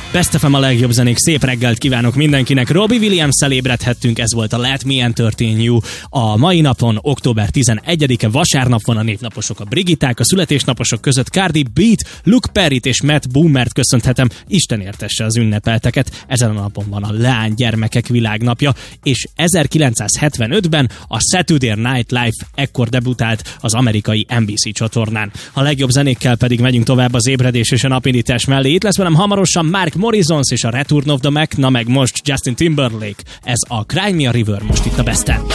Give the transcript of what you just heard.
Best FM a legjobb zenék, szép reggelt kívánok mindenkinek. Robbie Williams-szel ébredhettünk, ez volt a Let Me Entertain You. A mai napon, október 11-e, vasárnap van, a névnaposok, a Brigitták, a születésnaposok között Cardi B-t, Luke Perryt és Matt Boomert köszönhetem. Isten értesse az ünnepelteket. Ezen a napon van a Leánygyermekek világnapja, és 1975-ben a Saturday Night Live ekkor debütált az amerikai NBC csatornán. A legjobb zenékkel pedig megyünk tovább az ébredés és a napindítás mellé. Itt lesz velem hamarosan Mark Morrisons és a Return of the Mac, na meg most Justin Timberlake. Ez a Cry Me a River most itt a Besten.